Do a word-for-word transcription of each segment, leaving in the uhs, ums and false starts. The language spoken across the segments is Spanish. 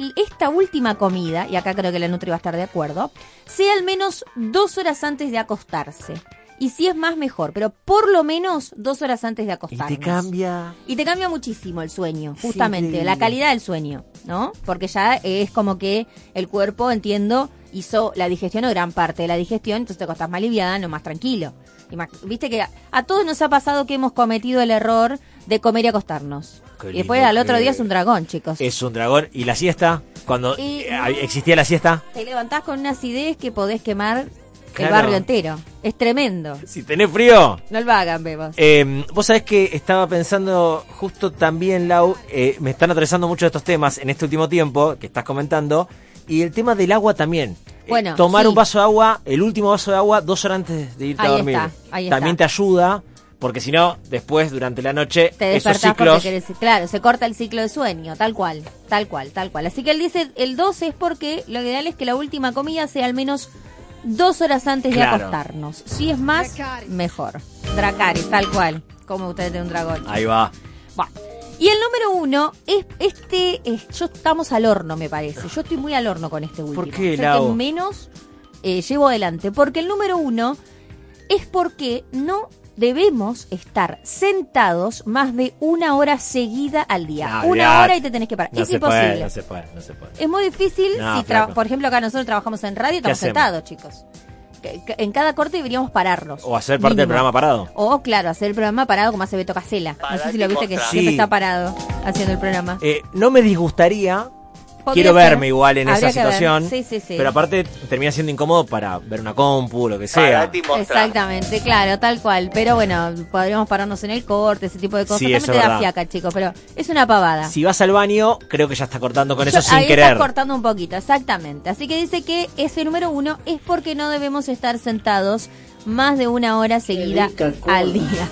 esta última comida, y acá creo que la Nutri va a estar de acuerdo, sea al menos dos horas antes de acostarse. Y si es más, mejor, pero por lo menos dos horas antes de acostarnos. Y te cambia... Y te cambia muchísimo el sueño, justamente, Sí. la calidad del sueño, ¿no? Porque ya es como que el cuerpo, entiendo, hizo la digestión o gran parte de la digestión, entonces te acostás más liviano, más tranquilo. Y más, viste que a, a todos nos ha pasado que hemos cometido el error de comer y acostarnos. Qué Y después lindo al otro que- día es un dragón, chicos. Es un dragón. ¿Y la siesta? Cuando Y- eh, existía la siesta... Te levantás con unas ideas que podés quemar Claro. el barrio entero. Es tremendo. Si tenés frío... No lo hagan, bebos. Eh, vos sabés que estaba pensando justo también, Lau, eh, me están atravesando muchos de estos temas en este último tiempo que estás comentando, y el tema del agua también. Eh, Bueno, tomar sí. un vaso de agua, el último vaso de agua, dos horas antes de irte Ahí a dormir. está, ahí también está. te ayuda, porque si no, después, durante la noche, Te esos despertás ciclos... porque querés, claro, se corta el ciclo de sueño, tal cual, tal cual, tal cual. Así que él dice, el doce es porque lo ideal es que la última comida sea al menos dos horas antes Claro. de acostarnos. Si es más, mejor. Dracarys, tal cual, como ustedes de un dragón. Ahí va. Bueno. Y el número uno es este, es, yo estamos al horno, me parece. Yo estoy muy al horno con este último. ¿Por qué, Es el Lau? que menos eh, llevo adelante. Porque el número uno es porque no debemos estar sentados más de una hora seguida al día. No, una olvidate. hora y te tenés que parar. No es se imposible. puede, no se puede, no se puede. Es muy difícil. No, si tra- flaco. por ejemplo, acá nosotros trabajamos en radio y estamos hacemos? sentados, chicos. Que- que En cada corte deberíamos pararnos. O hacer parte del Mínimo. programa parado. O, claro, hacer el programa parado como hace Beto Casella. No sé si lo viste que Sí. siempre está parado haciendo el programa. Eh, no me disgustaría... Podría Quiero ser. verme igual en Habría esa que ver. situación. Sí, sí, sí. Pero aparte termina siendo incómodo para ver una compu, lo que sea. Exactamente, claro, tal cual. Pero bueno, podríamos pararnos en el corte, ese tipo de cosas. Sí, También eso te es da verdad. fiaca, chicos, pero es una pavada. Si vas al baño, creo que ya está cortando con eso Yo- sin ahí querer. estás cortando un poquito, exactamente. Así que dice que ese número uno es porque no debemos estar sentados más de una hora seguida al día.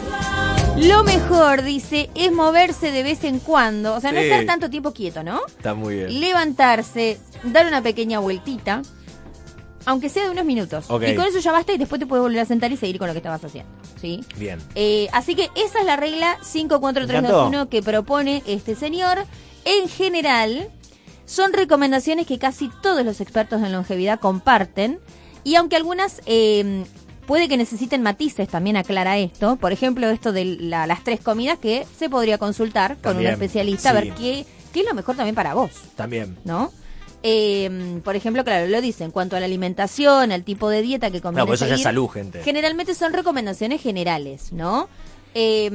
Lo mejor, dice, es moverse de vez en cuando. O sea, no Sí. estar tanto tiempo quieto, ¿no? Está muy bien. Levantarse, dar una pequeña vueltita, aunque sea de unos minutos. Ok. Y con eso ya basta y después te puedes volver a sentar y seguir con lo que estabas haciendo. ¿Sí? Bien. Eh, así que esa es la regla cinco cuatro tres dos uno que propone este señor. En general, son recomendaciones que casi todos los expertos en longevidad comparten. Y aunque algunas eh, puede que necesiten matices, también aclara esto. Por ejemplo, esto de la- las tres comidas que se podría consultar con También, un especialista a sí. ver qué, qué es lo mejor también para vos, También. ¿no? Eh, por ejemplo, claro, lo dice en cuanto a la alimentación, al tipo de dieta que conviene No, pues eso ya es seguir. salud, gente. Generalmente son recomendaciones generales, ¿no? Eh,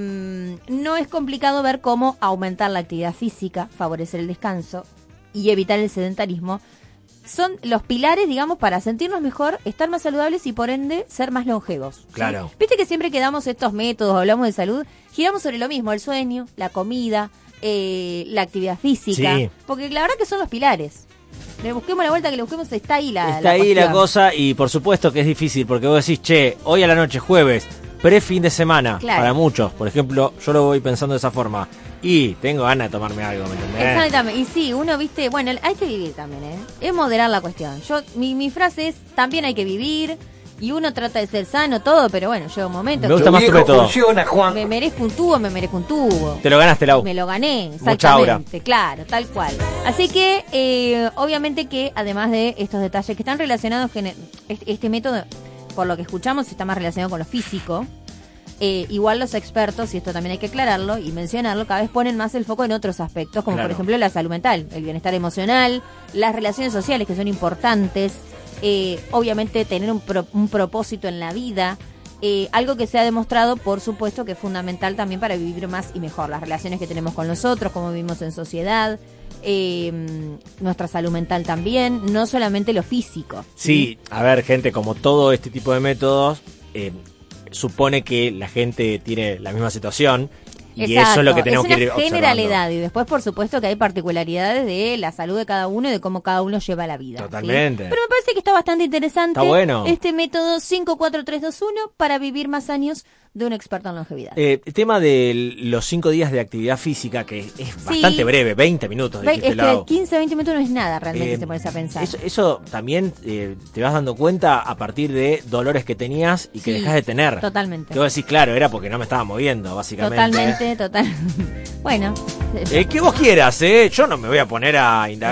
no es complicado ver cómo aumentar la actividad física, favorecer el descanso y evitar el sedentarismo. Son los pilares, digamos, para sentirnos mejor, estar más saludables y por ende ser más longevos. ¿sí? Claro. Viste que siempre que damos estos métodos, hablamos de salud, giramos sobre lo mismo, el sueño, la comida, eh, la actividad física. Sí. Porque la verdad que son los pilares. Le busquemos la vuelta que le busquemos, está ahí la Está ahí cuestión. la cosa y por supuesto que es difícil porque vos decís, che, hoy a la noche, jueves, pre-fin de semana, Claro. para muchos, por ejemplo, yo lo voy pensando de esa forma y tengo ganas de tomarme algo, ¿me entendés? Exactamente. Y sí, uno, viste, bueno, hay que vivir también, ¿eh? Es moderar la cuestión. Yo, mi, mi frase es, también hay que vivir, y uno trata de ser sano, todo, pero bueno, llega un momento Me gusta más tu método. me merezco un tubo, me merezco un tubo. Te lo ganaste, Lau. Me lo gané, Mucha aura. exactamente, claro, tal cual. Así que, eh, obviamente que, además de estos detalles que están relacionados, gene- este, este método, por lo que escuchamos, está más relacionado con lo físico. Eh, igual los expertos, y esto también hay que aclararlo y mencionarlo, cada vez ponen más el foco en otros aspectos, como Claro. por ejemplo la salud mental, el bienestar emocional, las relaciones sociales que son importantes, eh, obviamente tener un, pro- un propósito en la vida, eh, algo que se ha demostrado, por supuesto, que es fundamental también para vivir más y mejor, las relaciones que tenemos con los otros, cómo vivimos en sociedad, eh, nuestra salud mental también, no solamente lo físico. Sí, a ver, gente, como todo este tipo de métodos, eh, supone que la gente tiene la misma situación y Exacto. eso es lo que tenemos Es una que ir observando. generalidad y después por supuesto que hay particularidades de la salud de cada uno y de cómo cada uno lleva la vida. ¿sí? Totalmente. Pero me parece que está bastante interesante Está bueno. este método cinco cuatro tres dos uno para vivir más años de un experto en longevidad. Eh, el tema de los cinco días de actividad física, que es Sí. bastante breve, veinte minutos, Ve- dijiste, es que Lau. quince veinte minutos no es nada realmente Eh, si te pones a pensar. Eso, eso también eh, te vas dando cuenta a partir de dolores que tenías y que Sí, dejas de tener. totalmente. Que vos decís, claro, era porque no me estaba moviendo, básicamente. Totalmente, total. Bueno. Eh, que vos quieras, ¿eh? Yo no me voy a poner a indagar